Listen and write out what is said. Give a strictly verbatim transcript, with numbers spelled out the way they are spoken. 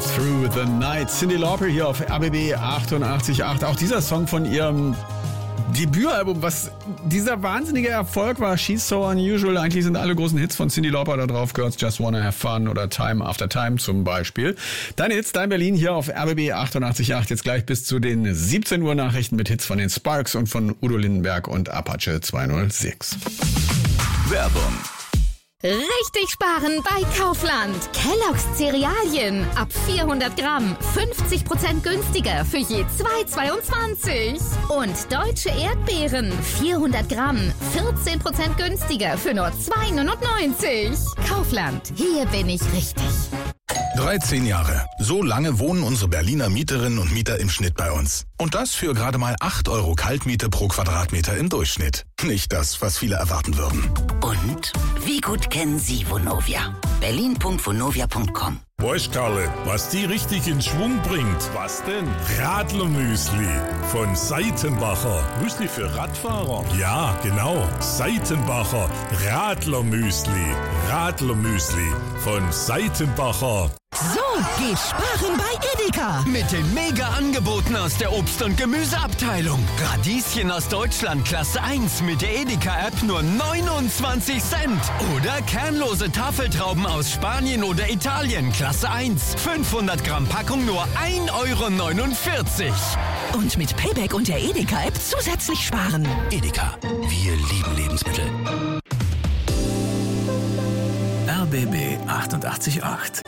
Through the Night. Cyndi Lauper hier auf R B B achtundachtzig Komma acht. Auch dieser Song von ihrem Debütalbum, was dieser wahnsinnige Erfolg war, She's So Unusual. Eigentlich sind alle großen Hits von Cyndi Lauper da drauf, Girls Just Wanna Have Fun oder Time After Time zum Beispiel. Deine Hits, dein Berlin hier auf R B B achtundachtzig Komma acht. Jetzt gleich bis zu den siebzehn Uhr Nachrichten mit Hits von den Sparks und von Udo Lindenberg und Apache zweihundertsechs. Werbung. Richtig sparen bei Kaufland. Kellogg's Cerealien ab vierhundert Gramm fünfzig Prozent günstiger für je zwei Euro zweiundzwanzig. Und deutsche Erdbeeren vierhundert Gramm vierzehn Prozent günstiger für nur zwei Euro neunundneunzig. Kaufland, hier bin ich richtig. dreizehn Jahre. So lange wohnen unsere Berliner Mieterinnen und Mieter im Schnitt bei uns. Und das für gerade mal acht Euro Kaltmiete pro Quadratmeter im Durchschnitt. Nicht das, was viele erwarten würden. Und wie gut kennen Sie Vonovia? berlin punkt vonovia punkt com. Weißt Karle, was die richtig in Schwung bringt? Was denn? Radlermüsli von Seitenbacher. Müsli für Radfahrer? Ja, genau. Seitenbacher Radlermüsli. Radlermüsli von Seitenbacher. So geht sparen bei Edeka. Mit den Mega-Angeboten aus der Obst- und Gemüseabteilung. Radieschen aus Deutschland Klasse eins mit der Edeka-App nur neunundzwanzig Cent. Oder kernlose Tafeltrauben aus Spanien oder Italien Klasse eins. fünfhundert Gramm Packung nur ein Euro neunundvierzig. Und mit Payback und der Edeka-App zusätzlich sparen. Edeka, wir lieben Lebensmittel. R B B achtundachtzig Komma acht.